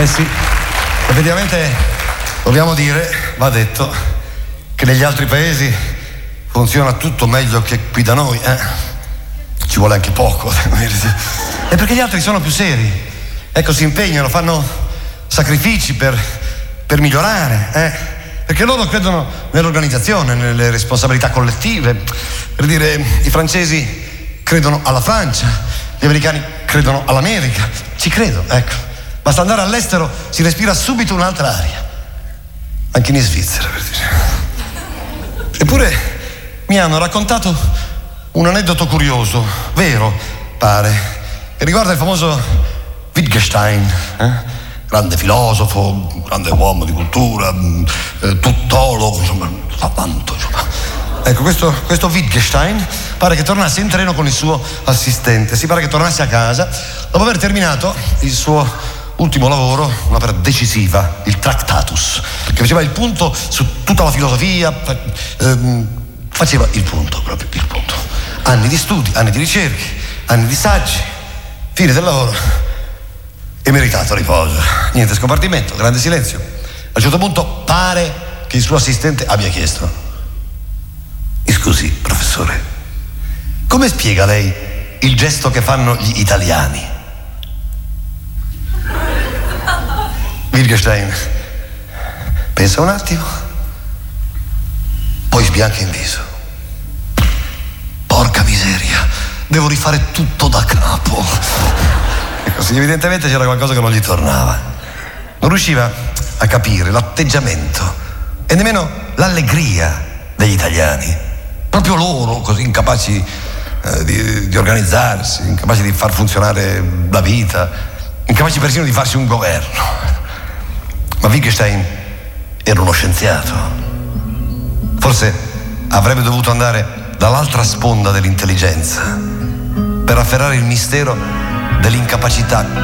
Eh sì, effettivamente dobbiamo dire, va detto, che negli altri paesi funziona tutto meglio che qui da noi, Ci vuole anche poco. E perché gli altri sono più seri, ecco, si impegnano, fanno sacrifici per migliorare, perché loro credono nell'organizzazione, nelle responsabilità collettive. Per dire, i francesi credono alla Francia, gli americani credono all'America. Ci credo, ecco. Basta andare all'estero, si respira subito un'altra aria. Anche in Svizzera, per dire. Eppure mi hanno raccontato un aneddoto curioso, vero, pare, che riguarda il famoso Wittgenstein, grande filosofo, grande uomo di cultura, tuttologo, insomma, sa tanto, insomma. Ecco, questo Wittgenstein pare che tornasse in treno con il suo assistente, si pare che tornasse a casa dopo aver terminato il suo ultimo lavoro, un'opera decisiva, il Tractatus, che faceva il punto su tutta la filosofia, faceva il punto, proprio il punto. Anni di studi, anni di ricerche, anni di saggi, fine del lavoro e meritato riposo. Niente scompartimento, grande silenzio. A un certo punto pare che il suo assistente abbia chiesto: "Mi scusi, professore, come spiega lei il gesto che fanno gli italiani?" Wittgenstein pensa un attimo, poi sbianca in viso. Porca miseria, devo rifare tutto da capo. E così evidentemente c'era qualcosa che non gli tornava. Non riusciva a capire l'atteggiamento e nemmeno l'allegria degli italiani. Proprio loro, così incapaci di organizzarsi, incapaci di far funzionare la vita, incapaci persino di farsi un governo. Ma Wittgenstein era uno scienziato. Forse avrebbe dovuto andare dall'altra sponda dell'intelligenza per afferrare il mistero dell'incapacità